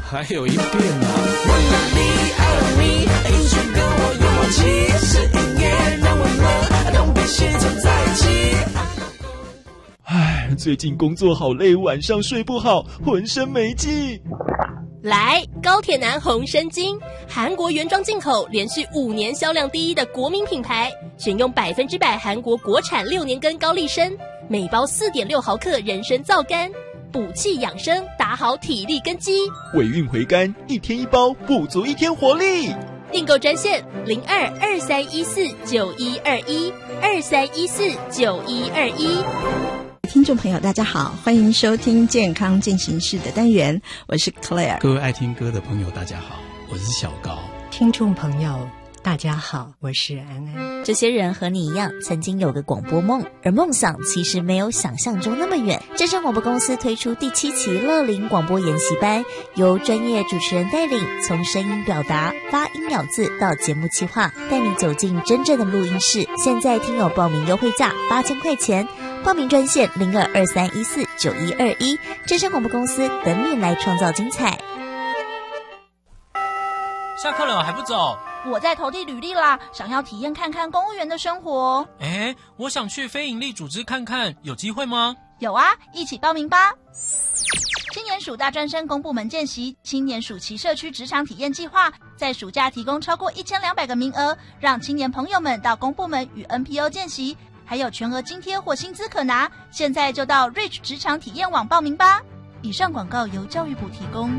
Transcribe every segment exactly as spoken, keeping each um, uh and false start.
还有一遍啊。 为了你，爱了你，英雄跟我有默契，是音乐让我们东北西走在一起。 唉，最近工作好累，晚上睡不好，浑身没劲。 来，高铁男红参精，韩国原装进口，连续五年销量第一的国民品牌，选用百分之百韩国国产六年根高丽参，每包四点六毫克人参皂苷，补气养生，打好体力根基。 尾韵回甘，一天一包，补足一天活力。 订购专线零二二三一四九一二一二三一四九一二一。 听众朋友大家好，欢迎收听健康进行式的单元，我是 Claire。 各位爱听歌的朋友大家好，我是小高。 听众朋友大家好，我是安安。 这些人和你一样曾经有个广播梦，而梦想其实没有想象中那么远。正声广播公司推出第七期乐龄广播研习班，由专业主持人带领，从声音表达、发音咬字到节目企划，带你走进真正的录音室。现在听友报名优惠价八千块钱，报名专线零二二三一四九一二一，正声广播公司等你来创造精彩。 下课了还不走？ 我在投递履历啦，想要体验看看公务员的生活。 诶，我想去非营利组织看看，有机会吗？ 有啊，一起报名吧。青年署大专生公部门见习青年暑期社区职场体验计划，在暑假提供超过一千两百个名额，让青年朋友们到公部门与 N P O 见习，还有全额津贴或薪资可拿。现在就到 Reach 职场体验网报名吧。以上广告由教育部提供。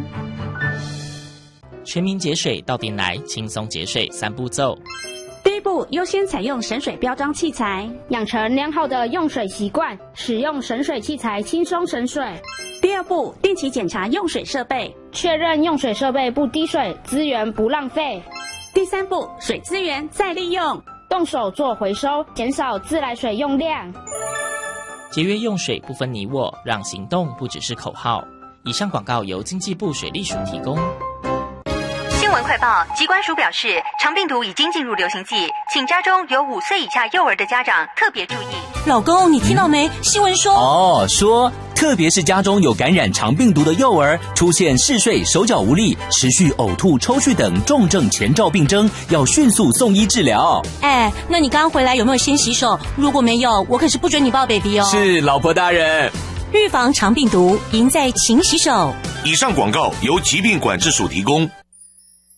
全民节水到店来，轻松节水三步骤。 第一步，优先采用省水标章器材，养成良好的用水习惯，使用省水器材轻松省水。第二步，定期检查用水设备， 确认用水设备不滴水，资源不浪费。 第三步，水资源再利用， 动手做回收，减少自来水用量。 节约用水不分你我，让行动不只是口号。以上广告由经济部水利署提供。 新闻快报，疾管署表示，肠病毒已经进入流行季，请家中有五岁以下幼儿的家长特别注意。 老公，你听到没？新闻说哦，说特别是家中有感染肠病毒的幼儿，出现嗜睡、手脚无力、持续呕吐、抽搐等重症前兆病征，要迅速送医治疗。 哎，那你刚回来有没有先洗手？如果没有，我可是不准你抱 baby 哦。 是，老婆大人。 预防肠病毒，赢在勤洗手。 以上广告由疾病管制署提供。